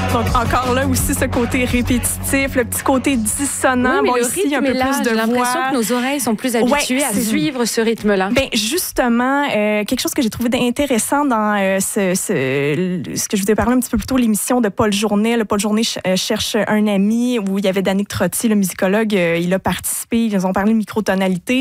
Donc, encore là aussi, ce côté répétitif, le petit côté dissonant. Oui, mais bon, le ici, il y a un rythme peu est là. plus de J'ai l'impression voix. que nos oreilles sont plus habituées à suivre ce rythme-là. Ben justement, quelque chose que j'ai trouvé intéressant dans ce que je vous ai parlé un petit peu plus tôt, l'émission de Paul Journet. Paul Journet cherche un ami, où il y avait Danick Trottier, le musicologue. Il a participé, ils ont parlé de microtonalité.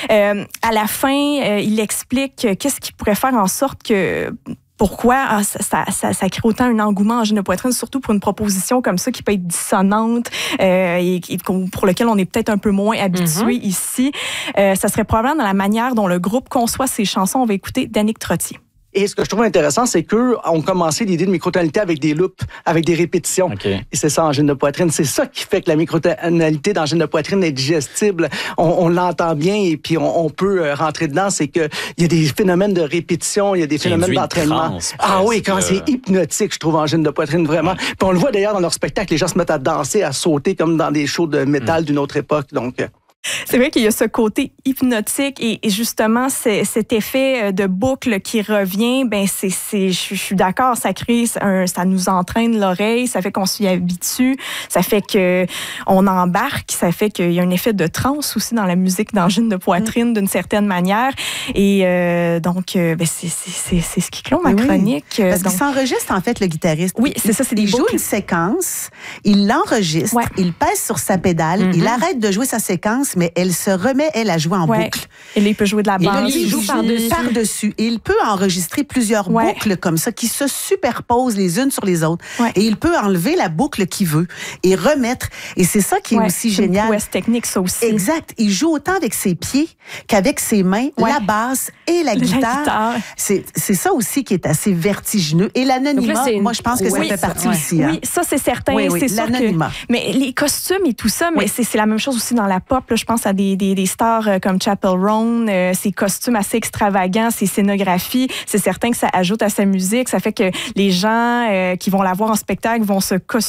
À la fin, il explique qu'est-ce qui pourrait faire en sorte que... Pourquoi ça crée autant un engouement en gêne de poitrine, surtout pour une proposition comme ça qui peut être dissonante et pour lequel on est peut-être un peu moins habitué ici. Ça serait probablement dans la manière dont le groupe conçoit ses chansons. On va écouter Danick Trottier. Et ce que je trouve intéressant, c'est qu'eux ont commencé l'idée de microtonalité avec des loops, avec des répétitions. Okay. Et c'est ça en gêne de poitrine. C'est ça qui fait que la microtonalité dans gêne de poitrine est digestible. On l'entend bien et puis on peut rentrer dedans. C'est qu'il y a des phénomènes de répétition, il y a des phénomènes d'entraînement. Oui, quand c'est hypnotique, je trouve, en gêne de poitrine, vraiment. Puis on le voit d'ailleurs dans leur spectacle, les gens se mettent à danser, à sauter comme dans des shows de métal d'une autre époque. Donc... C'est vrai qu'il y a ce côté hypnotique et justement cet effet de boucle qui revient. Ben je suis d'accord, ça crée ça nous entraîne l'oreille, ça fait qu'on s'y habitue, ça fait que on embarque, ça fait qu'il y a un effet de transe aussi dans la musique d'angine de poitrine d'une certaine manière. Et donc c'est ce qui clôt ma chronique. Parce qu'il s'enregistre en fait le guitariste. Oui, c'est ça, c'est des boucles. Il joue une séquence, il l'enregistre, il pèse sur sa pédale, il arrête de jouer sa séquence. Mais elle se remet, elle, à jouer en boucle. Et là, il peut jouer de la basse. Et il joue par-dessus. Et il peut enregistrer plusieurs boucles comme ça, qui se superposent les unes sur les autres. Et il peut enlever la boucle qu'il veut et remettre. Et c'est ça qui est aussi génial. C'est une prouesse technique, ça aussi. Exact. Il joue autant avec ses pieds qu'avec ses mains, la basse et la guitare. C'est ça aussi qui est assez vertigineux. Et l'anonymat, moi, je pense que ça fait partie aussi. Oui, ça, c'est certain. C'est sûr que... Mais les costumes et tout ça, mais c'est la même chose aussi dans la pop. Là, je pense à des stars comme Chappell Roan, ses costumes assez extravagants, ses scénographies. C'est certain que ça ajoute à sa musique. Ça fait que les gens qui vont la voir en spectacle vont se costumer